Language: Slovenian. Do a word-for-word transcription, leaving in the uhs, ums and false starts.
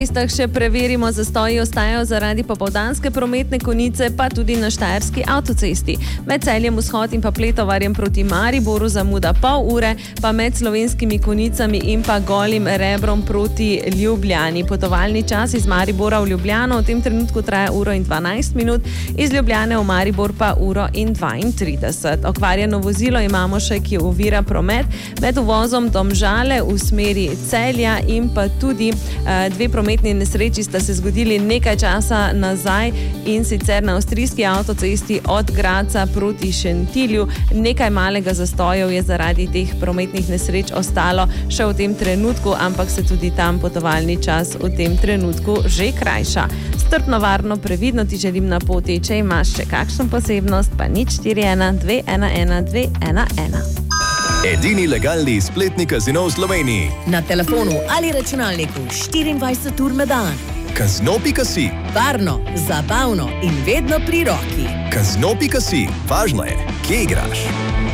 mestah še preverimo, zastoji ostajajo zaradi popoldanske prometne konice, pa tudi na Štajerski avtocesti. Med Celjem Vzhod in pa Pletovarjem proti Mariboru zamuda pol ure, pa med Slovenskimi konicami in pa Golim Rebrom proti Ljubljani. Potovalni čas iz Maribora v Ljubljano v tem trenutku traja uro in dvanajst minut, iz Ljubljane v Maribor pa uro in dvaintrideset. Okvarjeno vozilo imamo še, ki ovira promet med uvozom Domžale v smeri Celja in pa tudi uh, dve prometni nesreči sta se zgodili nekaj časa nazaj in sicer na avstrijski avtocesti od Gradca proti Šentilju. Nekaj malega zastojev je zaradi teh prometnih nesreč ostalo še v tem trenutku, ampak se tudi tam potovalni čas v tem trenutku že krajša. Strpno, varno, previdno ti želim na poti. Če imaš še kakšno posebnost, pa nič štiri ena dve ena ena dve ena ena. Edini legalni spletni kazino v Sloveniji. Na telefonu ali računalniku štiriindvajset ur na dan. Kazino pika si. Varno, zabavno in vedno pri roki. Kazino pika si. Važno je, kje igraš.